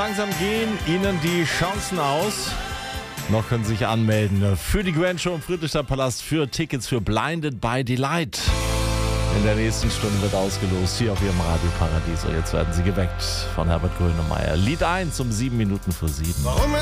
langsam gehen Ihnen die Chancen aus. Noch können Sie sich anmelden für die Grand Show im Friedrichstadtpalast für Tickets für Blinded by Delight. In der nächsten Stunde wird ausgelost hier auf Ihrem Radioparadies. Und jetzt werden Sie geweckt von Herbert Grönemeyer. Lied 1 um 7 Minuten vor 7. Warum